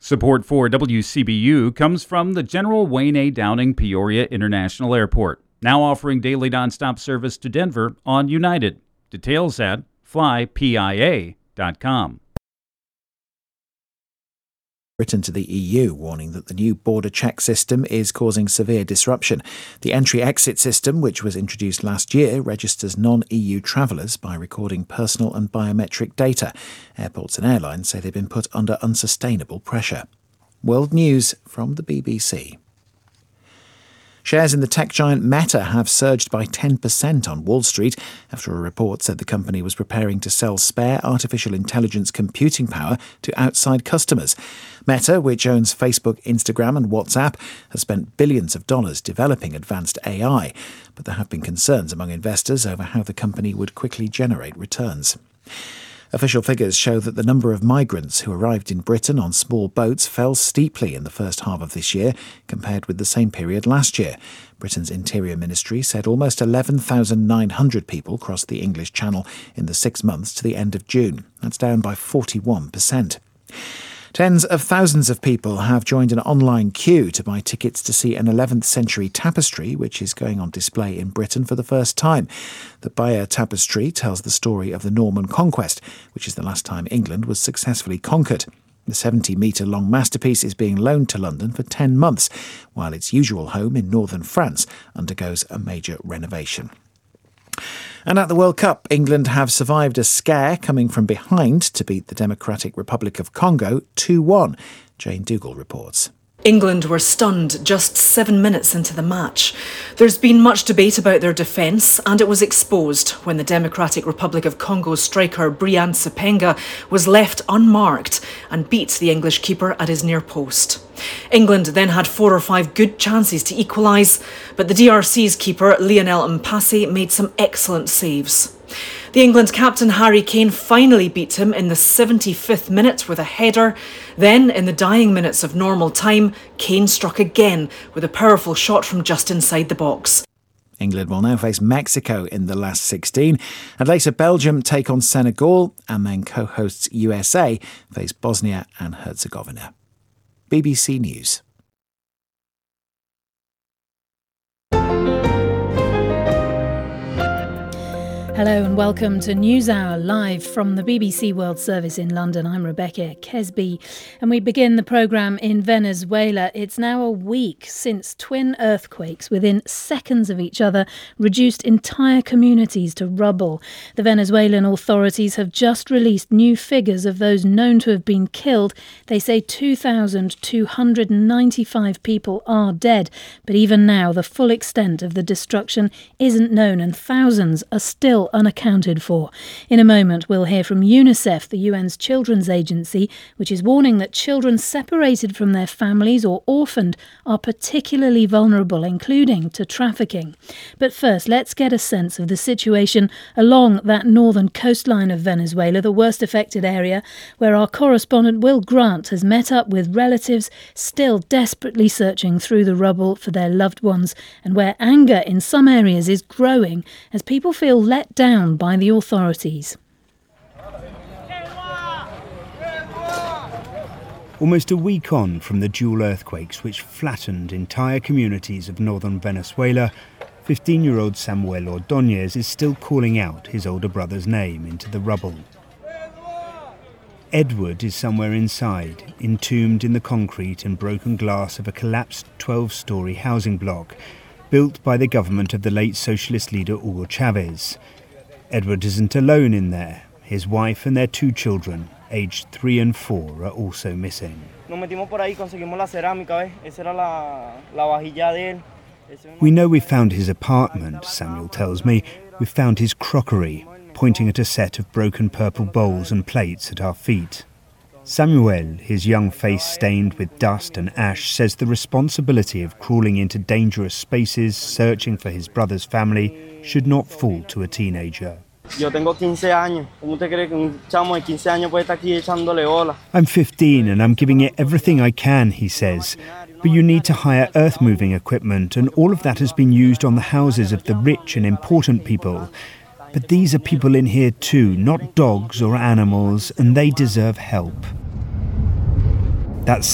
Support for WCBU comes from the General Wayne A. Downing Peoria International Airport, now offering daily nonstop service to Denver on United. Details at flypia.com. Britain to the EU, warning that the new border check system is causing severe disruption. The entry-exit system, which was introduced last year, registers non-EU travellers by recording personal and biometric data. Airports and airlines say they've been put under unsustainable pressure. World News from the BBC. Shares in the tech giant Meta have surged by 10% on Wall Street after a report said the company was preparing to sell spare artificial intelligence computing power to outside customers. Meta, which owns Facebook, Instagram and WhatsApp, has spent billions of dollars developing advanced AI, but there have been concerns among investors over how the company would quickly generate returns. Official figures show that the number of migrants who arrived in Britain on small boats fell steeply in the first half of this year compared with the same period last year. Britain's Interior Ministry said almost 11,900 people crossed the English Channel in the 6 months to the end of June. That's down by 41%. Tens of thousands of people have joined an online queue to buy tickets to see an 11th century tapestry, which is going on display in Britain for the first time. The Bayeux Tapestry tells the story of the Norman Conquest, which is the last time England was successfully conquered. The 70-metre-long masterpiece is being loaned to London for 10 months, while its usual home in northern France undergoes a major renovation. And at the World Cup, England have survived a scare coming from behind to beat the Democratic Republic of Congo 2-1. Jane Dougal reports. England were stunned just 7 minutes into the match. There's been much debate about their defence, and it was exposed when the Democratic Republic of Congo striker Brian Sepenga was left unmarked and beat the English keeper at his near post. England then had 4 or 5 good chances to equalise, but the DRC's keeper Lionel Mpasi made some excellent saves. The England captain Harry Kane finally beat him in the 75th minute with a header. Then, in the dying minutes of normal time, Kane struck again with a powerful shot from just inside the box. England will now face Mexico in the last 16, and later Belgium take on Senegal, and then co-hosts USA face Bosnia and Herzegovina. BBC News. Hello and welcome to NewsHour, live from the BBC World Service in London. I'm Rebecca Kesby, and we begin the programme in Venezuela. It's now a week since twin earthquakes within seconds of each other reduced entire communities to rubble. The Venezuelan authorities have just released new figures of those known to have been killed. They say 2,295 people are dead, but even now the full extent of the destruction isn't known and thousands are still unaccounted for. In a moment, we'll hear from UNICEF, the UN's children's agency, which is warning that children separated from their families or orphaned are particularly vulnerable, including to trafficking. But first, let's get a sense of the situation along that northern coastline of Venezuela, the worst affected area, where our correspondent Will Grant has met up with relatives still desperately searching through the rubble for their loved ones, and where anger in some areas is growing as people feel let down by the authorities. Almost a week on from the dual earthquakes which flattened entire communities of northern Venezuela, 15-year-old Samuel Ordóñez is still calling out his older brother's name into the rubble. Edward is somewhere inside, entombed in the concrete and broken glass of a collapsed 12-storey housing block built by the government of the late socialist leader Hugo Chavez. Edward isn't alone in there. His wife and their 2 children, aged 3 and 4, are also missing. We know we found his apartment, Samuel tells me. We found his crockery, pointing at a set of broken purple bowls and plates at our feet. Samuel, his young face stained with dust and ash, says the responsibility of crawling into dangerous spaces, searching for his brother's family, should not fall to a teenager. I'm 15 and I'm giving it everything I can, he says. But you need to hire earth-moving equipment, and all of that has been used on the houses of the rich and important people. But these are people in here too, not dogs or animals, and they deserve help. That's